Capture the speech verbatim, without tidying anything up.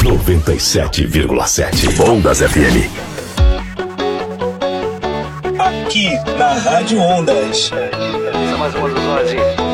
noventa e sete vírgula sete. Ondas F M. Aqui na Rádio Ondas. Essa é mais uma dos